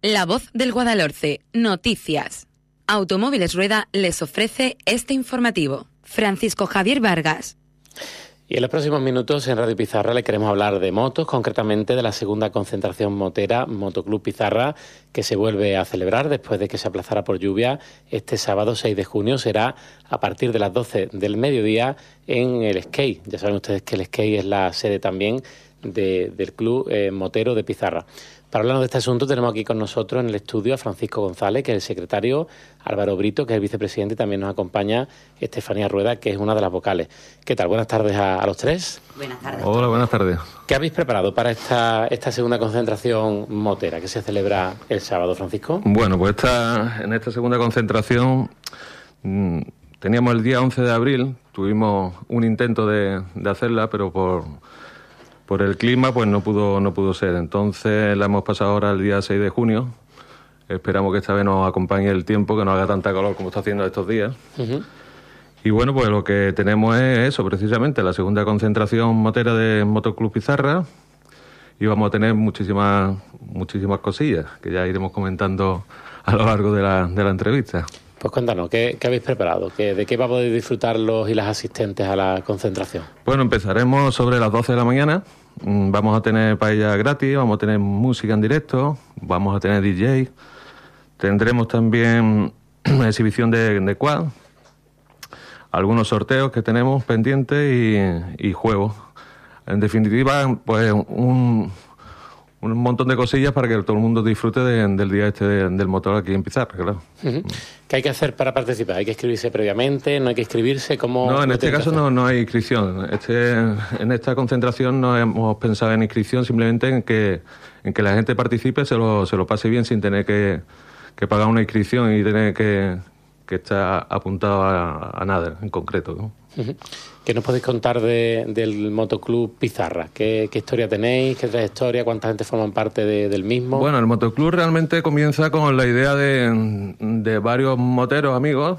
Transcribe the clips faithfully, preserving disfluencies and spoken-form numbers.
La Voz del Guadalhorce, noticias. Automóviles Rueda les ofrece este informativo. Francisco Javier Vargas. Y en los próximos minutos en Radio Pizarra le queremos hablar de motos, concretamente de la segunda concentración motera Motoclub Pizarra, que se vuelve a celebrar después de que se aplazara por lluvia. Este sábado seis de junio será a partir de las doce del mediodía en el Skate. Ya saben ustedes que el Skate es la sede también de, del club eh, motero de Pizarra. Para hablarnos de este asunto tenemos aquí con nosotros en el estudio a Francisco González, que es el secretario, Álvaro Brito, que es el vicepresidente, y también nos acompaña Estefanía Rueda, que es una de las vocales. ¿Qué tal? Buenas tardes a, a los tres. Buenas tardes. Hola, buenas tardes. ¿Qué habéis preparado para esta, esta segunda concentración motera que se celebra el sábado, Francisco? Bueno, pues esta, en esta segunda concentración mmm, teníamos el día once de abril, tuvimos un intento de, de hacerla, pero por... Por el clima, pues no pudo no pudo ser. Entonces la hemos pasado ahora el día seis de junio. Esperamos que esta vez nos acompañe el tiempo, que no haga tanta calor como está haciendo estos días. Uh-huh. Y bueno, pues lo que tenemos es eso, precisamente, la segunda concentración motera de Motoclub Pizarra. Y vamos a tener muchísimas muchísimas cosillas que ya iremos comentando a lo largo de la, de la entrevista. Pues cuéntanos, ¿qué, qué habéis preparado? ¿Qué, ¿De qué va a poder disfrutar los y las asistentes a la concentración? Bueno, empezaremos sobre las doce de la mañana. Vamos a tener paella gratis, vamos a tener música en directo, vamos a tener D J. Tendremos también exhibición de, de quad, algunos sorteos que tenemos pendientes y, y juegos. En definitiva, pues un... un montón de cosillas para que todo el mundo disfrute de, del día este de, del motor aquí en Pizarra, claro. Uh-huh. ¿Qué hay que hacer para participar? ¿Hay que inscribirse previamente? ¿No hay que inscribirse? ¿Cómo no, en este caso no, no hay inscripción. Este, en esta concentración no hemos pensado en inscripción, simplemente en que, en que la gente participe, se lo, se lo pase bien sin tener que, que pagar una inscripción y tener que, que estar apuntado a, a nada en concreto, ¿no? Uh-huh. ¿Qué nos podéis contar de, del Motoclub Pizarra? ¿Qué, ¿Qué historia tenéis? ¿Qué trayectoria? ¿Cuánta gente forman parte de, del mismo? Bueno, el Motoclub realmente comienza con la idea de, de varios moteros amigos,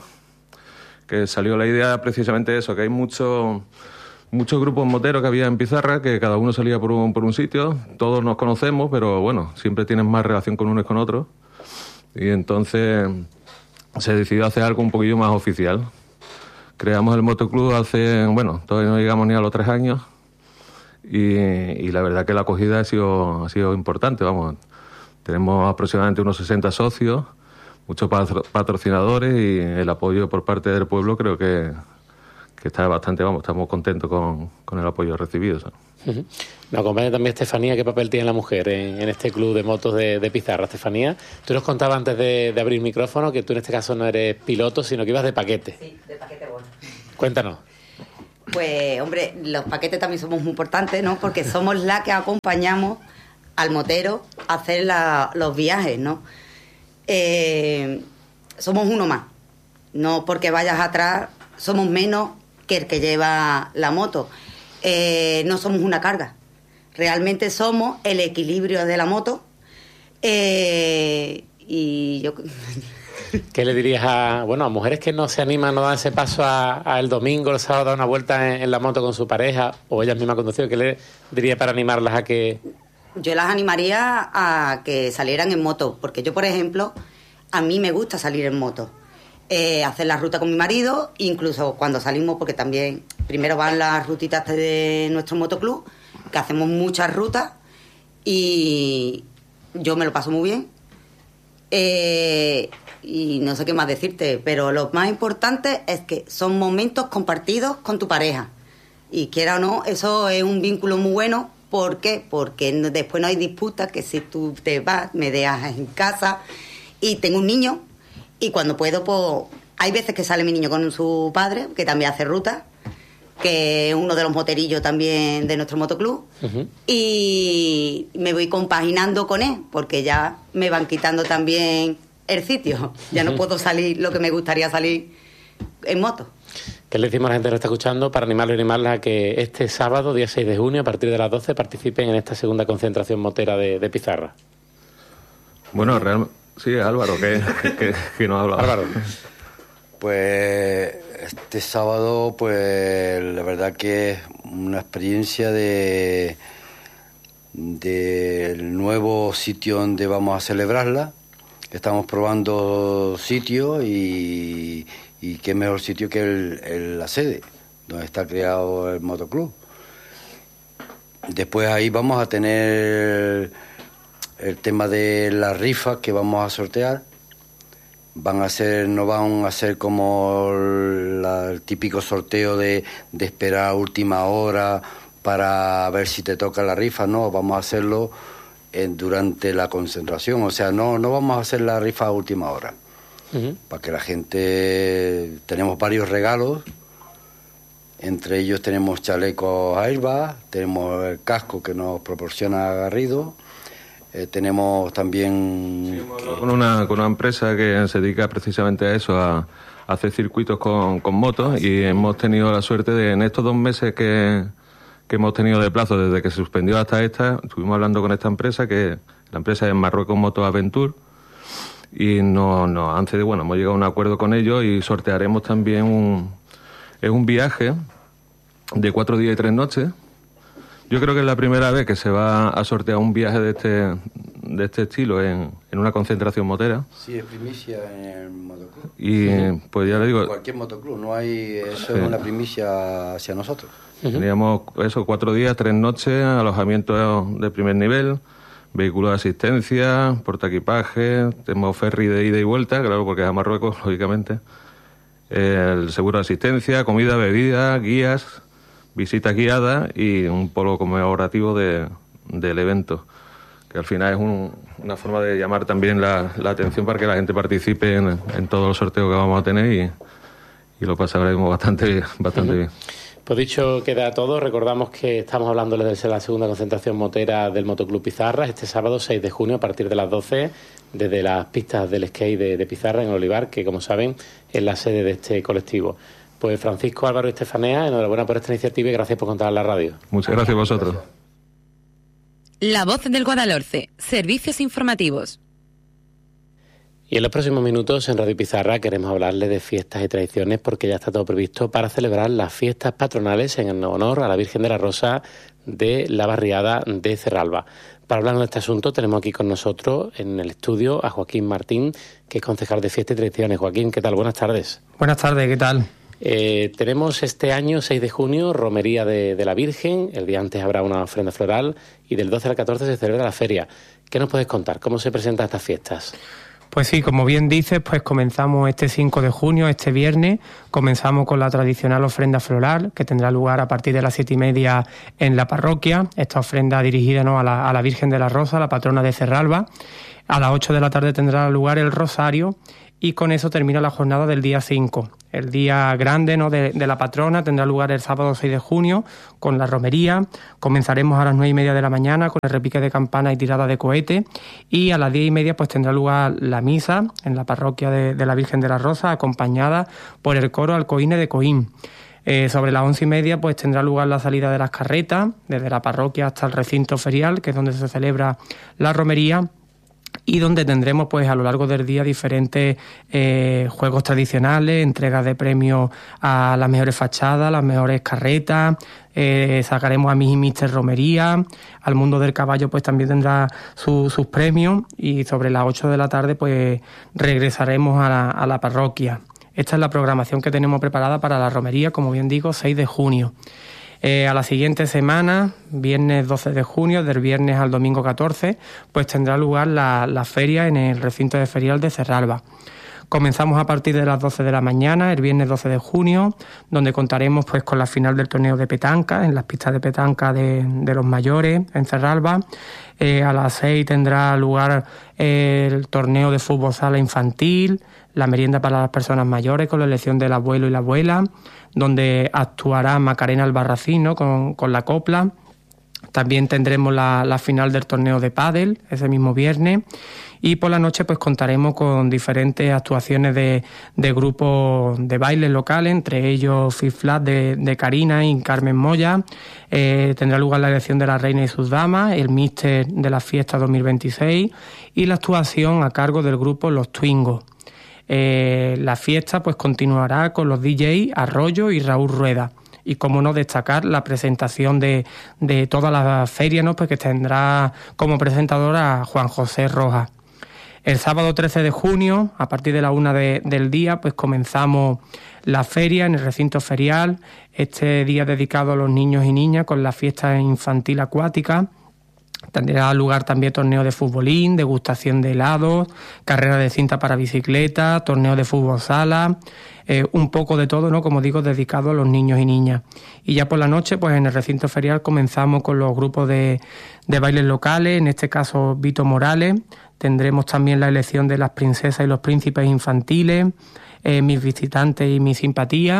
que salió la idea precisamente de eso, que hay muchos muchos grupos moteros que había en Pizarra, que cada uno salía por un, por un sitio, todos nos conocemos, pero bueno, siempre tienen más relación con unos con otros, y entonces se decidió hacer algo un poquillo más oficial. Creamos el motoclub hace, bueno, todavía no llegamos ni a los tres años y, y la verdad que la acogida ha sido, ha sido importante, vamos. Tenemos aproximadamente unos sesenta socios, muchos patrocinadores y el apoyo por parte del pueblo creo que, que está bastante, vamos, estamos contentos con, con el apoyo recibido, ¿sabes? Uh-huh. Nos acompaña también Estefanía. ¿Qué papel tiene la mujer en, en este club de motos de, de Pizarra? Estefanía, tú nos contabas antes de, de abrir el micrófono que tú en este caso no eres piloto, sino que ibas de paquete. Sí, de paquete bueno. Cuéntanos. Pues, hombre, los paquetes también somos muy importantes, ¿no? Porque somos la que acompañamos al motero a hacer la, los viajes, ¿no? Eh, somos uno más. No porque vayas atrás, somos menos que el que lleva la moto. Eh, no somos una carga, realmente somos el equilibrio de la moto. Eh, y yo... ¿Qué le dirías a, bueno, a mujeres que no se animan, no dan ese paso a, a el domingo, el sábado, a dar una vuelta en, en la moto con su pareja o ellas mismas conduciendo? ¿Qué le diría para animarlas a que...? Yo las animaría a que salieran en moto, porque yo, por ejemplo, a mí me gusta salir en moto. Eh, hacer la ruta con mi marido, incluso cuando salimos, porque también primero van las rutitas de nuestro motoclub, que hacemos muchas rutas y yo me lo paso muy bien. Eh, y no sé qué más decirte, pero lo más importante es que son momentos compartidos con tu pareja. Y quiera o no, eso es un vínculo muy bueno. ¿Por qué? Porque no, después no hay disputas, que si tú te vas, me dejas en casa. Y tengo un niño, y cuando puedo, pues hay veces que sale mi niño con su padre, que también hace ruta, que es uno de los moterillos también de nuestro motoclub. Uh-huh. Y me voy compaginando con él, porque ya me van quitando también el sitio. Ya no puedo salir lo que me gustaría salir en moto. ¿Qué le decimos a la gente que nos está escuchando para animarlo y animarla a que este sábado, día seis de junio, a partir de las doce, participen en esta segunda concentración motera de, de Pizarra? Bueno, realmente... Sí, Álvaro, que, que, que nos habla. Álvaro. Pues este sábado, pues la verdad que es una experiencia de, del nuevo sitio donde vamos a celebrarla. Estamos probando sitios y, y qué mejor sitio que el, el, la sede, donde está creado el motoclub. Después ahí vamos a tener el tema de las rifas que vamos a sortear. Van a ser, no van a ser como la, el típico sorteo de, de esperar a última hora para ver si te toca la rifa, no, vamos a hacerlo en, durante la concentración, o sea, no, no vamos a hacer la rifa a última hora, uh-huh. para que la gente, tenemos varios regalos, entre ellos tenemos chalecos airbag, tenemos el casco que nos proporciona Garrido. Eh, tenemos también... Sí, con, una, con una empresa que se dedica precisamente a eso, a, a hacer circuitos con, con motos, y hemos tenido la suerte de, en estos dos meses que, que hemos tenido de plazo, desde que se suspendió hasta esta, estuvimos hablando con esta empresa, que la empresa es Marruecos Moto Aventure, y nos no, han cedido, bueno, hemos llegado a un acuerdo con ellos y sortearemos también un, es un viaje de cuatro días y tres noches. Yo creo que es la primera vez que se va a sortear un viaje de este de este estilo en, en una concentración motera. Sí, es primicia en el motoclub. Y sí, pues ya le digo... Cualquier motoclub, no hay... Eso sí. Es una primicia hacia nosotros. Uh-huh. Teníamos eso, cuatro días, tres noches, alojamiento de primer nivel, vehículos de asistencia, portaequipaje, tenemos ferry de ida y vuelta, claro, porque es a Marruecos, lógicamente. El seguro de asistencia, comida, bebida, guías... visita guiada y un polo conmemorativo de, del evento, que al final es un, una forma de llamar también la, la atención para que la gente participe en, en todos los sorteos que vamos a tener y, y lo pasaremos bastante, bastante uh-huh. bien. Pues dicho queda todo, recordamos que estamos hablando desde la segunda concentración motera del Motoclub Pizarra, este sábado seis de junio a partir de las doce, desde las pistas del skate de, de Pizarra en Olivar, que como saben es la sede de este colectivo. Pues Francisco, Álvaro y Estefanía, enhorabuena por esta iniciativa y gracias por contar en la radio. Muchas gracias a vosotros. La Voz del Guadalhorce, servicios informativos. Y en los próximos minutos en Radio Pizarra queremos hablarles de fiestas y tradiciones porque ya está todo previsto para celebrar las fiestas patronales en honor a la Virgen de la Rosa de la barriada de Cerralba. Para hablarnos de este asunto tenemos aquí con nosotros en el estudio a Joaquín Martín, que es concejal de Fiestas y Tradiciones. Joaquín, ¿qué tal? Buenas tardes. Buenas tardes, ¿qué tal? Eh, tenemos este año, seis de junio, romería de, de la Virgen. El día antes habrá una ofrenda floral y del doce al catorce se celebra la feria. ¿Qué nos puedes contar? ¿Cómo se presentan estas fiestas? Pues sí, como bien dices, pues comenzamos este cinco de junio, este viernes, comenzamos con la tradicional ofrenda floral, que tendrá lugar a partir de las siete y media en la parroquia. Esta ofrenda dirigida, ¿no?, a la, a la Virgen de la Rosa, la patrona de Cerralba. A las ocho de la tarde tendrá lugar el rosario y con eso termina la jornada del día cinco. El día grande, ¿no?, de, de la patrona tendrá lugar el sábado seis de junio con la romería. Comenzaremos a las nueve y media de la mañana con el repique de campana y tirada de cohete y a las diez y media pues tendrá lugar la misa en la parroquia de, de la Virgen de la Rosa, acompañada por el coro Alcoine de Coín. Eh, sobre las once y media pues tendrá lugar la salida de las carretas desde la parroquia hasta el recinto ferial, que es donde se celebra la romería, y donde tendremos pues a lo largo del día diferentes eh, juegos tradicionales, entregas de premios a las mejores fachadas, las mejores carretas, eh, sacaremos a Miss y Mister Romería, al mundo del caballo pues también tendrá su, sus premios y sobre las ocho de la tarde pues regresaremos a la, a la parroquia. Esta es la programación que tenemos preparada para la romería, como bien digo, seis de junio. Eh, a la siguiente semana, viernes doce de junio, del viernes al domingo catorce, pues tendrá lugar la, la feria en el recinto de ferial de Cerralba. Comenzamos a partir de las doce de la mañana, el viernes doce de junio, donde contaremos pues con la final del torneo de petanca, en las pistas de petanca de, de los mayores, en Cerralba. Eh, a las seis tendrá lugar eh, el torneo de fútbol sala infantil, la merienda para las personas mayores con la elección del abuelo y la abuela, donde actuará Macarena Albarracín, ¿no?, con, con la copla. También tendremos la, la final del torneo de pádel ese mismo viernes y por la noche pues contaremos con diferentes actuaciones de, de grupos de baile locales, entre ellos Fit Flat de, de Karina y Carmen Moya. Eh, tendrá lugar la elección de la reina y sus damas, el míster de la fiesta dos mil veintiséis y la actuación a cargo del grupo Los Twingos. Eh, la fiesta pues continuará con los D J Arroyo y Raúl Rueda. y cómo no destacar la presentación de, de toda la feria, ¿no? Pues que tendrá como presentadora a Juan José Rojas. El sábado trece de junio, a partir de la una de, del día, pues comenzamos la feria en el recinto ferial, este día dedicado a los niños y niñas con la fiesta infantil acuática. Tendrá lugar también torneo de futbolín, degustación de helados, carrera de cinta para bicicleta, torneo de fútbol sala, eh, un poco de todo, ¿no? Como digo, dedicado a los niños y niñas. Y ya por la noche, pues en el recinto ferial comenzamos con los grupos de, de bailes locales, en este caso Vito Morales. Tendremos también la elección de las princesas y los príncipes infantiles, eh, mis visitantes y mi simpatía.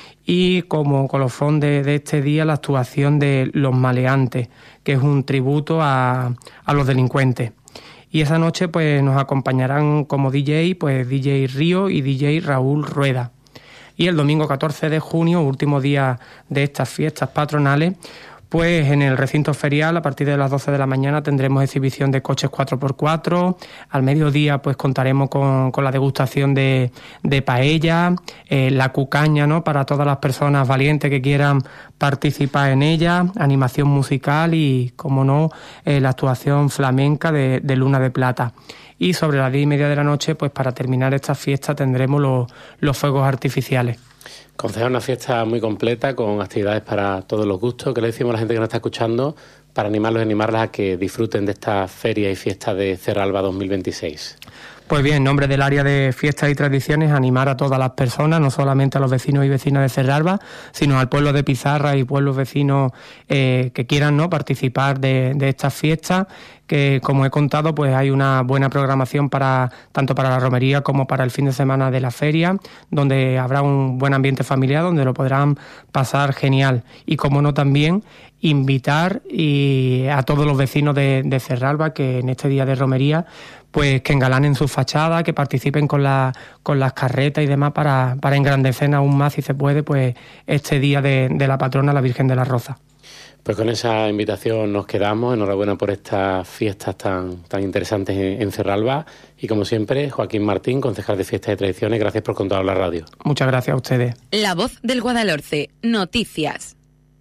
Y como colofón de, de este día, la actuación de Los Maleantes, que es un tributo a, a los delincuentes. Y esa noche pues nos acompañarán como D J, pues D J Río y D J Raúl Rueda. Y el domingo catorce de junio, último día de estas fiestas patronales, pues en el recinto ferial, a partir de las doce de la mañana, tendremos exhibición de coches cuatro por cuatro. Al mediodía, pues contaremos con, con la degustación de, de paella, eh, la cucaña, ¿no? Para todas las personas valientes que quieran participar en ella, animación musical y, como no, eh, la actuación flamenca de, de Luna de Plata. Y sobre las diez y media de la noche, pues para terminar esta fiesta, tendremos los, los fuegos artificiales. Concejal, una fiesta muy completa con actividades para todos los gustos. ¿Qué le decimos a la gente que nos está escuchando para animarlos y animarlas a que disfruten de esta feria y fiesta de Cerralba dos mil veintiséis? Pues bien, en nombre del área de fiestas y tradiciones, animar a todas las personas, no solamente a los vecinos y vecinas de Cerralba, sino al pueblo de Pizarra y pueblos vecinos eh, que quieran, ¿no?, participar de, de estas fiestas, que, como he contado, pues hay una buena programación para tanto para la romería como para el fin de semana de la feria, donde habrá un buen ambiente familiar, donde lo podrán pasar genial. Y, como no, también invitar y a todos los vecinos de, de Cerralba que en este día de romería pues que engalanen su fachada, que participen con, la, con las carretas y demás para, para engrandecer aún más, si se puede, pues este día de, de la patrona, la Virgen de la Roza. Pues con esa invitación nos quedamos. Enhorabuena por estas fiestas tan, tan interesantes en, en Cerralba. Y como siempre, Joaquín Martín, concejal de Fiestas y Tradiciones, gracias por contar la radio. Muchas gracias a ustedes. La Voz del Guadalhorce, noticias.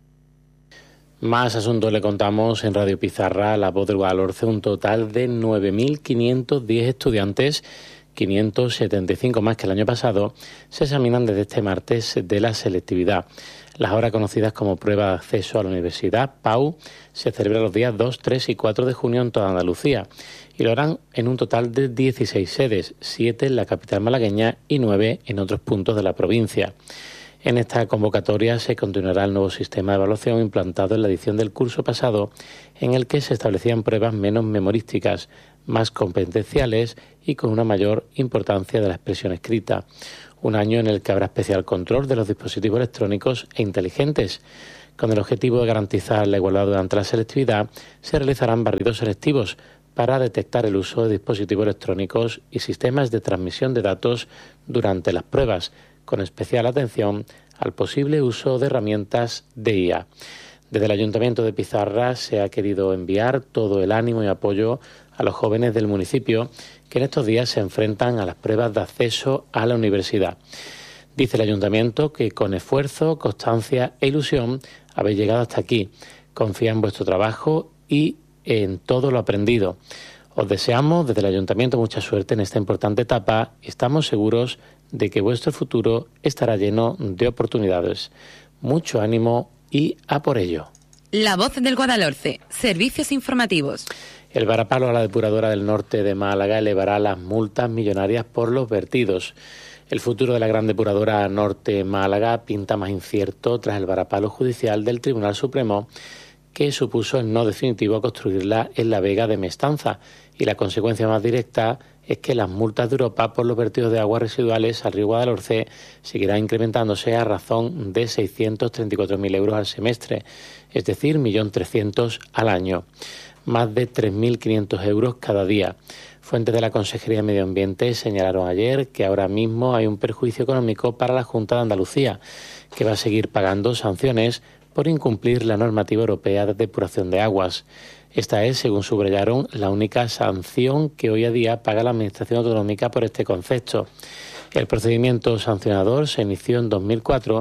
Más asuntos le contamos en Radio Pizarra, La Voz del Guadalhorce, un total de nueve mil quinientos diez estudiantes, quinientos setenta y cinco más que el año pasado, se examinan desde este martes de la selectividad. Las ahora conocidas como prueba de acceso a la universidad, P A U, se celebran los días dos, tres y cuatro de junio en toda Andalucía y lo harán en un total de dieciséis sedes, siete en la capital malagueña y nueve en otros puntos de la provincia. En esta convocatoria se continuará el nuevo sistema de evaluación implantado en la edición del curso pasado, en el que se establecían pruebas menos memorísticas, más competenciales y con una mayor importancia de la expresión escrita. Un año en el que habrá especial control de los dispositivos electrónicos e inteligentes. Con el objetivo de garantizar la igualdad durante la selectividad, se realizarán barridos selectivos para detectar el uso de dispositivos electrónicos y sistemas de transmisión de datos durante las pruebas, con especial atención al posible uso de herramientas de I A. Desde el Ayuntamiento de Pizarra se ha querido enviar todo el ánimo y apoyo a los jóvenes del municipio que en estos días se enfrentan a las pruebas de acceso a la universidad. Dice el Ayuntamiento que con esfuerzo, constancia e ilusión habéis llegado hasta aquí. Confía en vuestro trabajo y en todo lo aprendido. Os deseamos desde el Ayuntamiento mucha suerte en esta importante etapa y estamos seguros de que vuestro futuro estará lleno de oportunidades. Mucho ánimo y a por ello. La Voz del Guadalhorce, servicios informativos. El varapalo a la depuradora del norte de Málaga elevará las multas millonarias por los vertidos. El futuro de la gran depuradora norte Málaga pinta más incierto tras el varapalo judicial del Tribunal Supremo, que supuso el no definitivo construirla en la Vega de Mestanza, y la consecuencia más directa es que las multas de Europa por los vertidos de aguas residuales al río Guadalhorce seguirán incrementándose a razón de seiscientos treinta y cuatro mil euros al semestre, es decir, un millón trescientos mil al año, más de tres mil quinientos euros cada día. Fuentes de la Consejería de Medio Ambiente señalaron ayer que ahora mismo hay un perjuicio económico para la Junta de Andalucía, que va a seguir pagando sanciones por incumplir la normativa europea de depuración de aguas. Esta es, según subrayaron, la única sanción que hoy a día paga la Administración Autonómica por este concepto. El procedimiento sancionador se inició en dos mil cuatro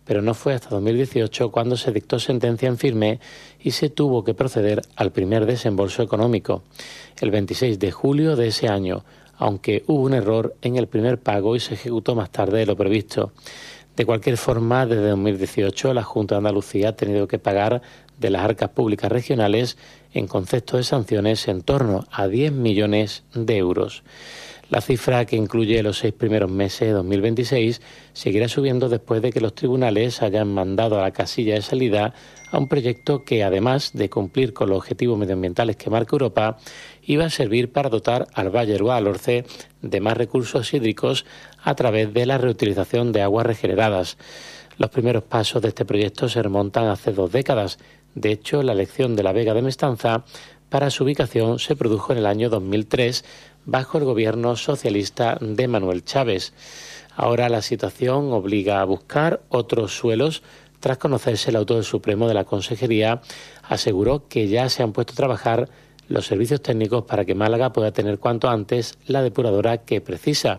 pero no fue hasta dos mil dieciocho cuando se dictó sentencia en firme y se tuvo que proceder al primer desembolso económico, el veintiséis de julio de ese año, aunque hubo un error en el primer pago y se ejecutó más tarde de lo previsto. De cualquier forma, desde dos mil dieciocho la Junta de Andalucía ha tenido que pagar de las arcas públicas regionales en concepto de sanciones en torno a diez millones de euros. La cifra, que incluye los seis primeros meses de dos mil veintiséis, seguirá subiendo después de que los tribunales hayan mandado a la casilla de salida a un proyecto que, además de cumplir con los objetivos medioambientales que marca Europa, iba a servir para dotar al Valle del Guadalhorce de más recursos hídricos a través de la reutilización de aguas regeneradas. Los primeros pasos de este proyecto se remontan hace dos décadas. De hecho, la elección de la Vega de Mestanza para su ubicación se produjo en el año dos mil tres, bajo el gobierno socialista de Manuel Chávez. Ahora la situación obliga a buscar otros suelos. Tras conocerse, el auto del Supremo de la Consejería aseguró que ya se han puesto a trabajar los servicios técnicos para que Málaga pueda tener cuanto antes la depuradora que precisa.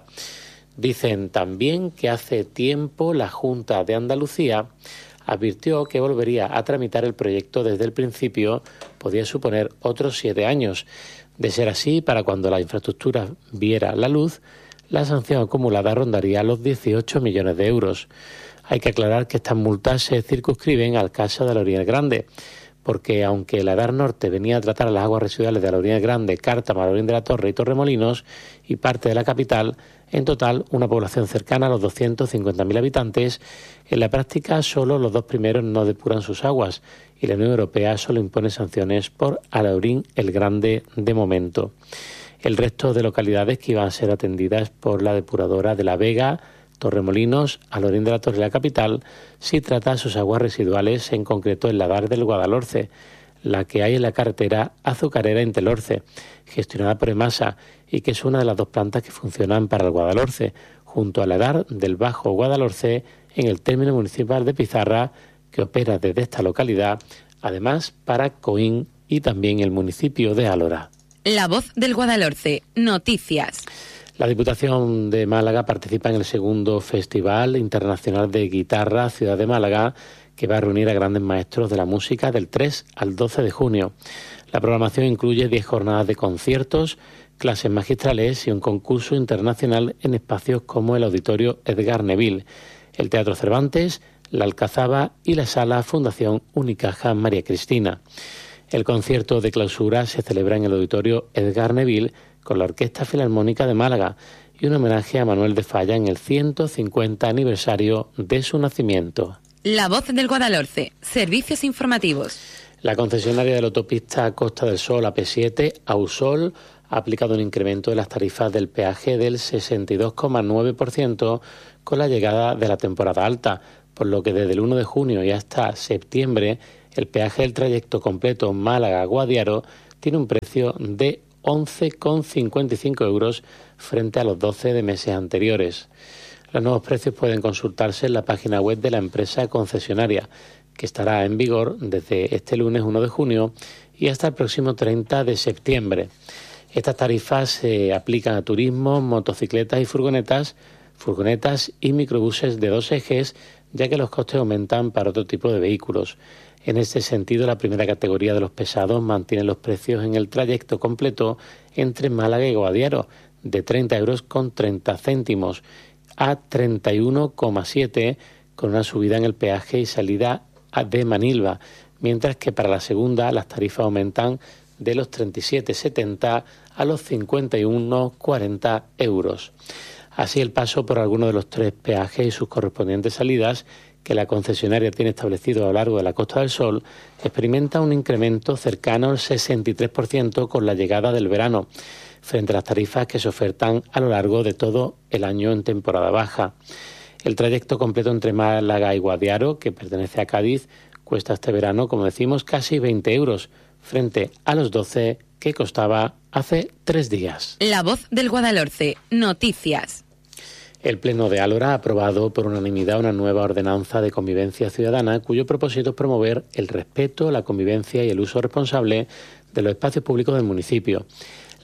Dicen también que hace tiempo la Junta de Andalucía advirtió que volvería a tramitar el proyecto desde el principio, podía suponer otros siete años. De ser así, para cuando la infraestructura viera la luz, la sanción acumulada rondaría los dieciocho millones de euros. Hay que aclarar que estas multas se circunscriben al caso de la Orina Grande, porque aunque la Edar Norte venía a tratar las aguas residuales de la Orina Grande, Cártama, Lorín de la Torre y Torremolinos y parte de la capital, en total una población cercana a los doscientos cincuenta mil habitantes, en la práctica solo los dos primeros no depuran sus aguas y la Unión Europea solo impone sanciones por Alhaurín el Grande de momento. El resto de localidades que iban a ser atendidas por la depuradora de La Vega, Torremolinos, Alhaurín de la Torre y la capital, sí trata sus aguas residuales, en concreto en la Edar del Guadalhorce, la que hay en la carretera azucarera Intelorce, gestionada por EMASA, y que es una de las dos plantas que funcionan para el Guadalhorce, junto a la Edar del Bajo Guadalhorce, en el término municipal de Pizarra, que opera desde esta localidad, además para Coín y también el municipio de Alhora. La Voz del Guadalhorce, noticias. La Diputación de Málaga participa en el segundo Festival Internacional de Guitarra Ciudad de Málaga, que va a reunir a grandes maestros de la música del tres al doce de junio. La programación incluye diez jornadas de conciertos, clases magistrales y un concurso internacional en espacios como el Auditorio Edgar Neville, el Teatro Cervantes, la Alcazaba y la Sala Fundación Unicaja María Cristina. El concierto de clausura se celebra en el Auditorio Edgar Neville con la Orquesta Filarmónica de Málaga y un homenaje a Manuel de Falla en el ciento cincuenta aniversario de su nacimiento. La Voz del Guadalhorce, servicios informativos. La concesionaria de la autopista Costa del Sol A P siete, Ausol, ha aplicado un incremento de las tarifas del peaje del sesenta y dos coma nueve por ciento con la llegada de la temporada alta, por lo que desde el uno de junio y hasta septiembre el peaje del trayecto completo Málaga-Guadiaro tiene un precio de once coma cincuenta y cinco euros frente a los doce de meses anteriores. Los nuevos precios pueden consultarse en la página web de la empresa concesionaria, que estará en vigor desde este lunes uno de junio y hasta el próximo treinta de septiembre. Estas tarifas se aplican a turismo, motocicletas y furgonetas, furgonetas y microbuses de dos ejes, ya que los costes aumentan para otro tipo de vehículos. En este sentido, la primera categoría de los pesados mantiene los precios en el trayecto completo entre Málaga y Guadiaro, de treinta euros con treinta céntimos a treinta y uno coma siete, con una subida en el peaje y salida de Manilva, mientras que para la segunda las tarifas aumentan de los treinta y siete coma setenta a los cincuenta y uno coma cuarenta euros. Así, el paso por alguno de los tres peajes y sus correspondientes salidas que la concesionaria tiene establecido a lo largo de la Costa del Sol experimenta un incremento cercano al sesenta y tres por ciento con la llegada del verano, frente a las tarifas que se ofertan a lo largo de todo el año en temporada baja. El trayecto completo entre Málaga y Guadiaro, que pertenece a Cádiz, cuesta este verano, como decimos, casi veinte euros, frente a los doce que costaba hace tres días. La Voz del Guadalhorce, noticias. El Pleno de Alhora ha aprobado por unanimidad una nueva ordenanza de convivencia ciudadana cuyo propósito es promover el respeto, la convivencia y el uso responsable de los espacios públicos del municipio.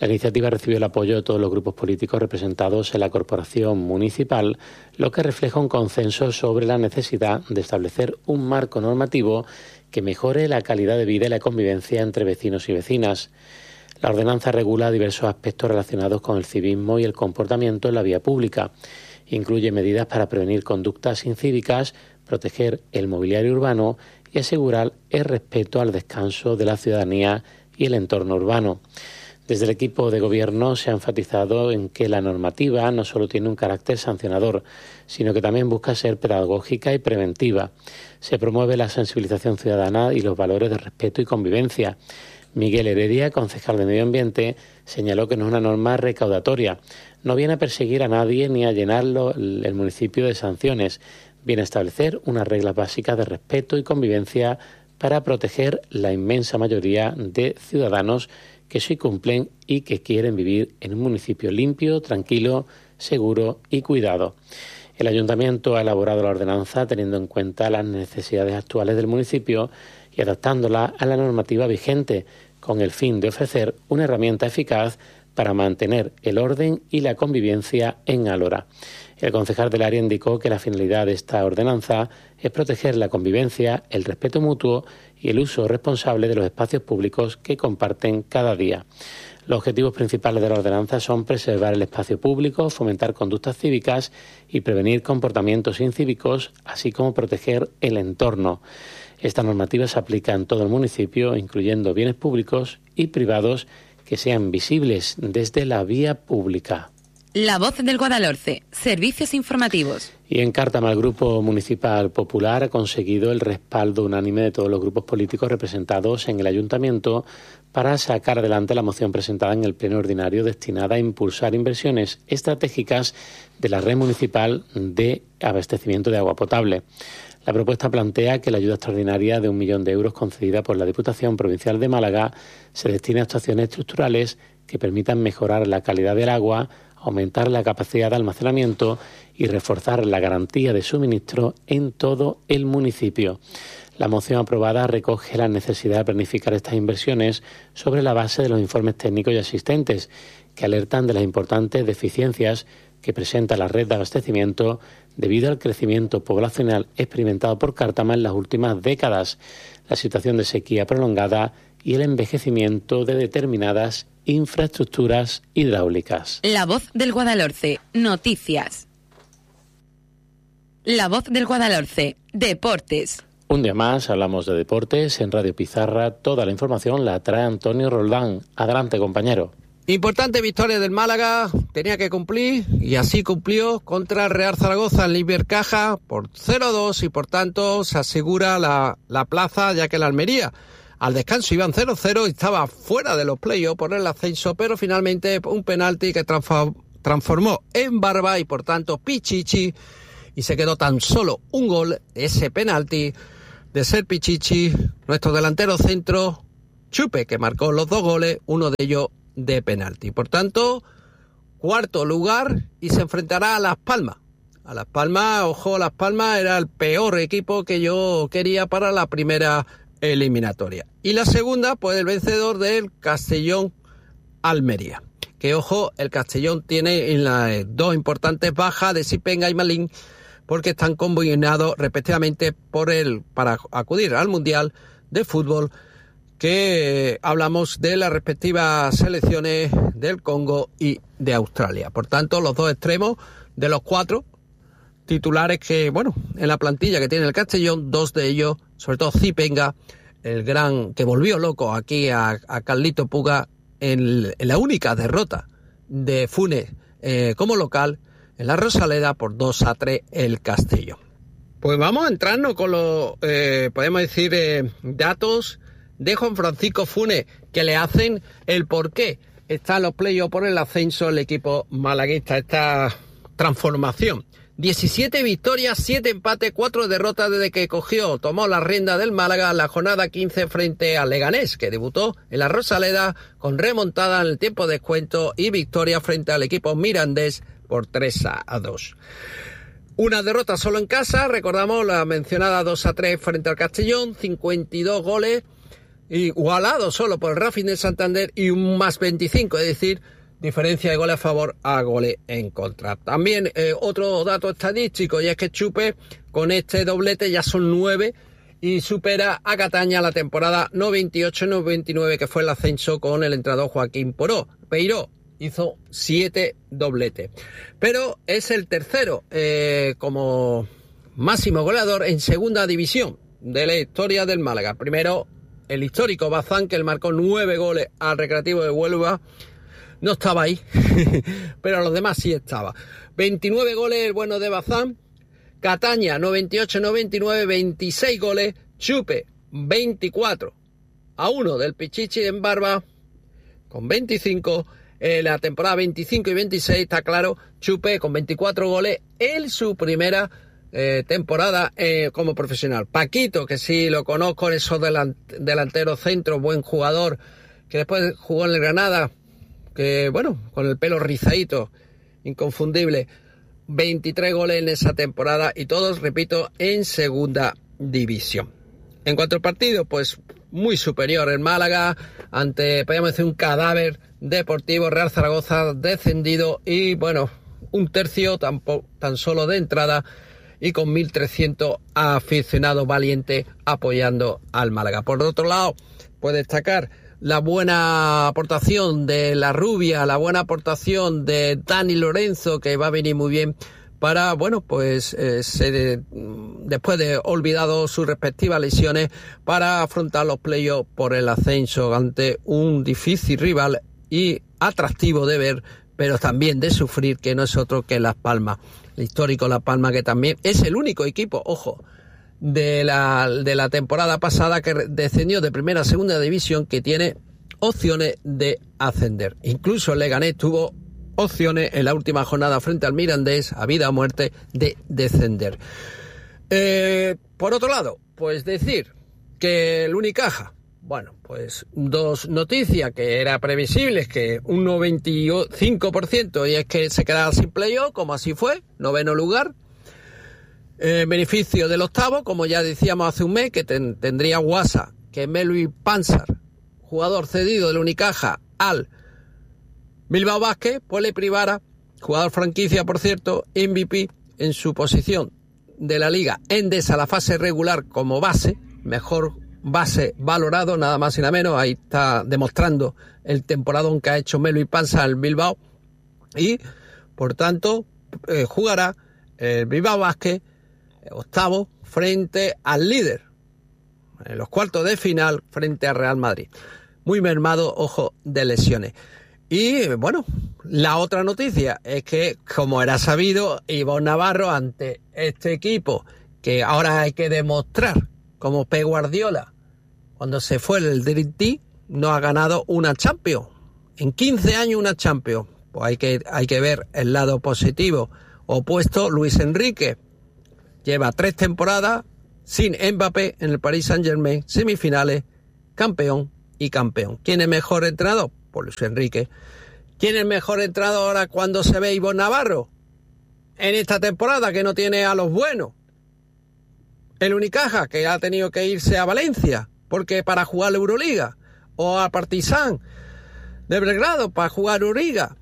La iniciativa recibió el apoyo de todos los grupos políticos representados en la corporación municipal, lo que refleja un consenso sobre la necesidad de establecer un marco normativo que mejore la calidad de vida y la convivencia entre vecinos y vecinas. La ordenanza regula diversos aspectos relacionados con el civismo y el comportamiento en la vía pública. Incluye medidas para prevenir conductas incívicas, proteger el mobiliario urbano y asegurar el respeto al descanso de la ciudadanía y el entorno urbano. Desde el equipo de gobierno se ha enfatizado en que la normativa no solo tiene un carácter sancionador, sino que también busca ser pedagógica y preventiva. Se promueve la sensibilización ciudadana y los valores de respeto y convivencia. Miguel Heredia, concejal de Medio Ambiente, señaló que no es una norma recaudatoria. No viene a perseguir a nadie ni a llenarlo el municipio de sanciones. Viene a establecer unas reglas básicas de respeto y convivencia para proteger la inmensa mayoría de ciudadanos que sí cumplen y que quieren vivir en un municipio limpio, tranquilo, seguro y cuidado. El Ayuntamiento ha elaborado la ordenanza teniendo en cuenta las necesidades actuales del municipio y adaptándola a la normativa vigente, con el fin de ofrecer una herramienta eficaz para mantener el orden y la convivencia en Alhora. El concejal del área indicó que la finalidad de esta ordenanza es proteger la convivencia, el respeto mutuo y el uso responsable de los espacios públicos que comparten cada día. Los objetivos principales de la ordenanza son preservar el espacio público, fomentar conductas cívicas y prevenir comportamientos incívicos, así como proteger el entorno. Esta normativa se aplica en todo el municipio, incluyendo bienes públicos y privados que sean visibles desde la vía pública. La Voz del Guadalhorce, servicios informativos. Y en Cártama, el Grupo Municipal Popular ha conseguido el respaldo unánime de todos los grupos políticos representados en el Ayuntamiento para sacar adelante la moción presentada en el Pleno Ordinario destinada a impulsar inversiones estratégicas de la red municipal de abastecimiento de agua potable. La propuesta plantea que la ayuda extraordinaria de un millón de euros concedida por la Diputación Provincial de Málaga se destine a actuaciones estructurales que permitan mejorar la calidad del agua, aumentar la capacidad de almacenamiento y reforzar la garantía de suministro en todo el municipio. La moción aprobada recoge la necesidad de planificar estas inversiones sobre la base de los informes técnicos y asistentes, que alertan de las importantes deficiencias que presenta la red de abastecimiento debido al crecimiento poblacional experimentado por Cártama en las últimas décadas, la situación de sequía prolongada y el envejecimiento de determinadas infraestructuras hidráulicas. La Voz del Guadalhorce, noticias. La Voz del Guadalhorce, deportes. Un día más hablamos de deportes en Radio Pizarra. Toda la información la trae Antonio Roldán. Adelante, compañero. Importante victoria del Málaga, tenía que cumplir y así cumplió contra el Real Zaragoza en Libercaja por cero a dos y por tanto se asegura la, la plaza, ya que la Almería al descanso iban cero cero y estaba fuera de los playoffs por el ascenso, pero finalmente un penalti que transformó en barba y por tanto Pichichi, y se quedó tan solo un gol, ese penalti de ser Pichichi, nuestro delantero centro Chupe, que marcó los dos goles, uno de ellos de penalti. Por tanto, cuarto lugar y se enfrentará a Las Palmas. A Las Palmas, ojo, Las Palmas era el peor equipo que yo quería para la primera eliminatoria. Y la segunda, pues el vencedor del Castellón Almería. Que ojo, el Castellón tiene en las dos importantes bajas de Sipenga y Malín, porque están combinados respectivamente por el para acudir al Mundial de Fútbol, que hablamos de las respectivas selecciones del Congo y de Australia. Por tanto, los dos extremos de los cuatro titulares que, bueno, en la plantilla que tiene el Castellón, dos de ellos, sobre todo Zipenga, el gran que volvió loco aquí a, a Carlito Puga en, en la única derrota de Funes eh, como local en la Rosaleda por dos a tres el Castellón. Pues vamos a entrarnos con los, eh, podemos decir, eh, datos de Juan Francisco Funes, que le hacen el porqué está en los playoffs por el ascenso el equipo malaguista, esta transformación. diecisiete victorias, siete empates, cuatro derrotas desde que cogió, tomó la rienda del Málaga en la jornada quince frente al Leganés, que debutó en la Rosaleda con remontada en el tiempo de descuento y victoria frente al equipo mirandés por tres a dos. Una derrota solo en casa, recordamos la mencionada dos a tres frente al Castellón, cincuenta y dos goles igualado solo por el Racing de Santander y un más veinticinco, es decir, diferencia de goles a favor a goles en contra. También eh, otro dato estadístico, y es que Chupe con este doblete ya son nueve y supera a Cataña la temporada noventa y ocho noventa y nueve, que fue el ascenso con el entrenador Joaquín Poró. Peiró hizo siete dobletes, pero es el tercero eh, como máximo goleador en segunda división de la historia del Málaga. Primero el histórico Bazán, que él marcó nueve goles al Recreativo de Huelva. No estaba ahí, pero a los demás sí estaba. veintinueve goles el bueno de Bazán. Cataña, noventa y ocho noventa y nueve, veintiséis goles. Chupe, veinticuatro a uno del Pichichi en Barba, con veinticinco. En la temporada veinticinco y veintiséis, está claro, Chupe con veinticuatro goles en su primera eh, temporada eh, como profesional. Paquito, que sí lo conozco, en esos delant delanteros centro, buen jugador, que después jugó en el Granada, que bueno, con el pelo rizadito, inconfundible, veintitrés goles en esa temporada y todos, repito, en segunda división. En cuanto al partido, pues muy superior el Málaga ante, podríamos decir, un cadáver deportivo. Real Zaragoza descendido y bueno, un tercio tan, tan solo de entrada y con mil trescientos aficionados valientes apoyando al Málaga. Por otro lado, puede destacar la buena aportación de la Rubia, la buena aportación de Dani Lorenzo, que va a venir muy bien para, bueno, pues eh, se, después de olvidado sus respectivas lesiones, para afrontar los playoffs por el ascenso ante un difícil rival y atractivo de ver, pero también de sufrir, que no es otro que Las Palmas. El histórico Las Palmas, que también es el único equipo, ojo, de la, de la temporada pasada que descendió de primera a segunda división, que tiene opciones de ascender. Incluso el Leganés tuvo opciones en la última jornada frente al Mirandés, a vida o muerte, de descender. Eh, por otro lado, pues decir que el Unicaja, bueno, pues dos noticias que era previsibles, que un noventa y cinco por ciento, y es que se quedaba sin playoff, como así fue, noveno lugar. En beneficio del octavo, como ya decíamos hace un mes, que ten, tendría Guasa, que Melvin Panzar, jugador cedido del Unicaja al Bilbao Basket, pues le privara, jugador franquicia por cierto, M V P en su posición de la Liga Endesa, la fase regular como base, mejor base valorado, nada más y nada menos. Ahí está demostrando el temporadón que ha hecho Melvin Panzar al Bilbao, y por tanto eh, jugará el Bilbao Basket octavo frente al líder en los cuartos de final frente al Real Madrid. Muy mermado, ojo, de lesiones. Y bueno, la otra noticia es que, como era sabido, Ivonne Navarro, ante este equipo que ahora hay que demostrar, como Pep Guardiola cuando se fue el Dream Team, no ha ganado una Champions en quince años, una Champions. Pues hay que, hay que ver el lado positivo. Opuesto, Luis Enrique lleva tres temporadas sin Mbappé en el Paris Saint-Germain, semifinales, campeón y campeón. ¿Quién es mejor entrenador? Pues Luis Enrique. ¿Quién es mejor entrenador ahora cuando se ve Ivonne Navarro? En esta temporada, que no tiene a los buenos. El Unicaja, que ha tenido que irse a Valencia, porque para jugar la Euroliga, o a Partizan de Belgrado para jugar Euroliga,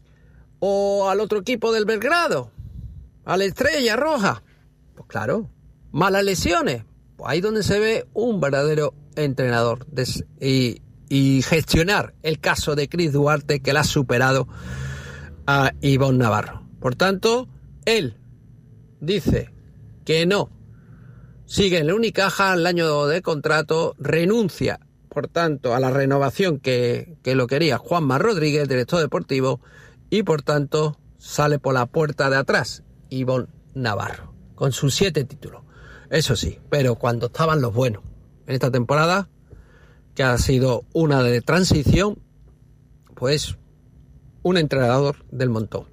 o al otro equipo del Belgrado, a la Estrella Roja. Pues claro, malas lesiones. Pues ahí donde se ve un verdadero entrenador. Y, y gestionar el caso de Cris Duarte, que la ha superado a Ivonne Navarro. Por tanto, él dice que no sigue en la Unicaja el año de contrato, renuncia, por tanto, a la renovación que, que lo quería Juanma Rodríguez, director deportivo, y por tanto sale por la puerta de atrás Ivonne Navarro, con sus siete títulos. Eso sí, pero cuando estaban los buenos. En esta temporada, que ha sido una de transición, pues un entrenador del montón.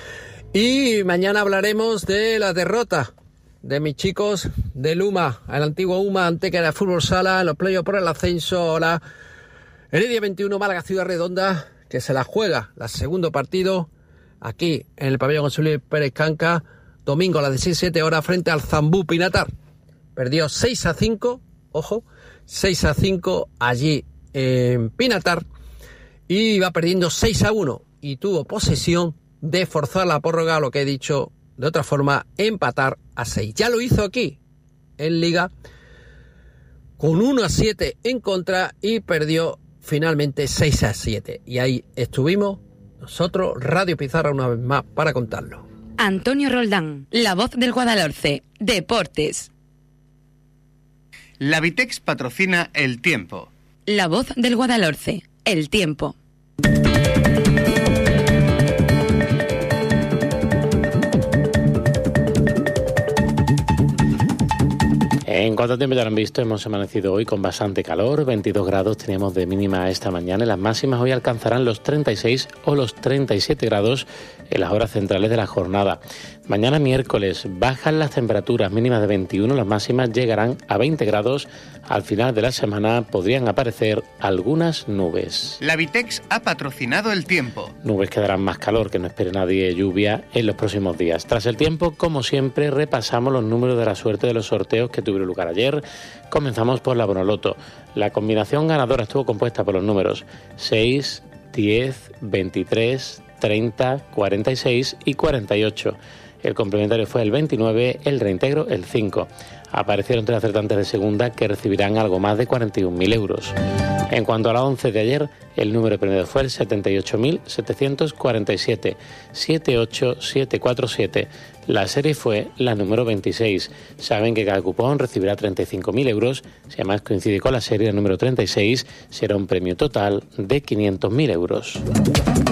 Y mañana hablaremos de la derrota de mis chicos del U M A, el antiguo U M A, Antequera Fútbol Sala, en los playoffs por el ascenso. Ahora Heredia veintiuno, Málaga Ciudad Redonda, que se la juega, el segundo partido, aquí en el pabellón José Luis Pérez Canca, domingo a las diecisiete horas frente al Zambú Pinatar. Perdió seis a cinco, ojo, seis a cinco allí en Pinatar y iba perdiendo seis a uno y tuvo posesión de forzar la prórroga, lo que he dicho de otra forma, empatar a seis. Ya lo hizo aquí en Liga con uno a siete en contra y perdió finalmente seis a siete. Y ahí estuvimos nosotros, Radio Pizarra, una vez más para contarlo. Antonio Roldán, la voz del Guadalhorce, Deportes. La Vitex patrocina El Tiempo. La voz del Guadalhorce, El Tiempo. En cuanto a tiempo ya lo han visto, hemos amanecido hoy con bastante calor, veintidós grados teníamos de mínima esta mañana y las máximas hoy alcanzarán los treinta y seis o los treinta y siete grados en las horas centrales de la jornada. Mañana miércoles bajan las temperaturas mínimas de veintiuno, las máximas llegarán a veinte grados. Al final de la semana podrían aparecer algunas nubes. La Vitex ha patrocinado El Tiempo. Nubes que darán más calor, que no espere nadie lluvia en los próximos días. Tras el tiempo, como siempre, repasamos los números de la suerte de los sorteos que tuvieron lugar ayer. Comenzamos por la Bonoloto. La combinación ganadora estuvo compuesta por los números seis, diez, veintitrés, treinta, cuarenta y seis y cuarenta y ocho. El complementario fue el veintinueve, el reintegro el cinco. Aparecieron tres acertantes de segunda que recibirán algo más de cuarenta y un mil euros. En cuanto a la once de ayer, el número premiado fue el setenta y ocho mil setecientos cuarenta y siete, siete ocho siete cuatro siete. La serie fue la número veintiséis. Saben que cada cupón recibirá treinta y cinco mil euros. Si además coincide con la serie número treinta y seis, será un premio total de quinientos mil euros.